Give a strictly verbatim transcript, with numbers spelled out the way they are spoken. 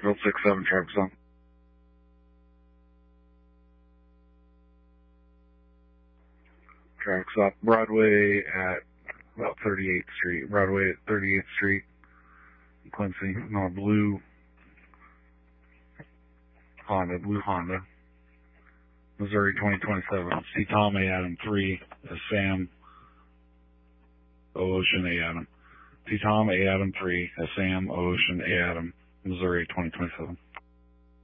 Fairfield six seven, traffic zone. Traffic stop Broadway at about thirty-eighth Street. Broadway at thirty-eighth Street. Quincy, no, blue Honda, blue Honda. Missouri twenty twenty-seven. C Tom A Adam three, Sam O Ocean A Adam. C Tom A Adam three, Sam O Ocean A Adam, Missouri twenty twenty-seven.